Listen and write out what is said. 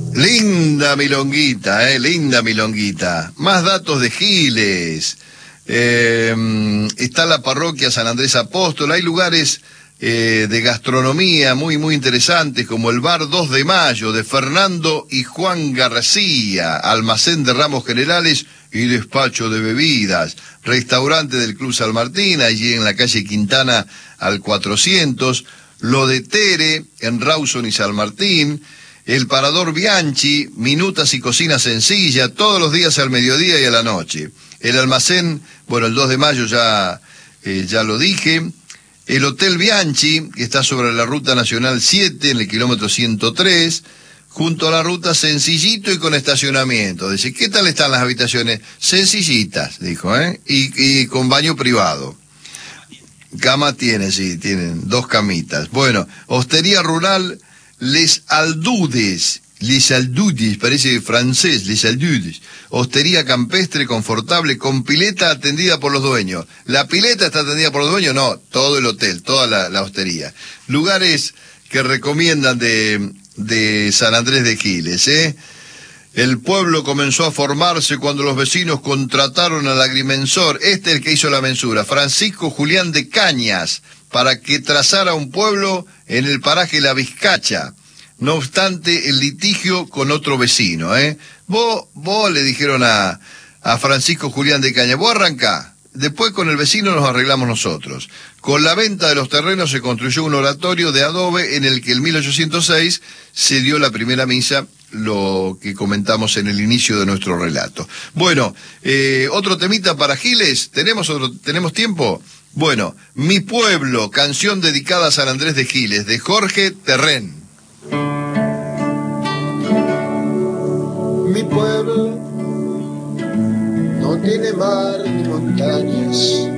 Linda milonguita, linda milonguita. Más datos de Giles. Está la parroquia San Andrés Apóstol. Hay lugares de gastronomía muy interesantes, como el bar 2 de Mayo de Fernando y Juan García, almacén de ramos generales y despacho de bebidas, restaurante del Club San Martín, allí en la calle Quintana al 400, lo de Tere en Rawson y San Martín, el Parador Bianchi, minutas y cocina sencilla, todos los días al mediodía y a la noche. El almacén, bueno, el 2 de mayo ya lo dije. El Hotel Bianchi, que está sobre la Ruta Nacional 7, en el kilómetro 103, junto a la ruta, sencillito y con estacionamiento. Dice, ¿qué tal están las habitaciones? Sencillitas, dijo, y con baño privado. Cama tiene, sí, tienen 2 camitas. Bueno, Hostería Rural Les Aldudes, parece francés, Les Aldudes. Hostería campestre, confortable, con pileta atendida por los dueños. ¿La pileta está atendida por los dueños? No, todo el hotel, toda la hostería. Lugares que recomiendan de San Andrés de Giles, El pueblo comenzó a formarse cuando los vecinos contrataron al agrimensor, es el que hizo la mensura, Francisco Julián de Cañas, para que trazara un pueblo en el paraje La Vizcacha. No obstante, el litigio con otro vecino, Vos le dijeron a Francisco Julián de Cañas, vos arrancá, después con el vecino nos arreglamos nosotros. Con la venta de los terrenos se construyó un oratorio de adobe en el que en 1806 se dio la primera misa, lo que comentamos en el inicio de nuestro relato. Bueno, otro temita para Giles, ¿tenemos tiempo? Bueno, Mi Pueblo, canción dedicada a San Andrés de Giles, de Jorge Terrén. Mi pueblo no tiene mar ni montañas,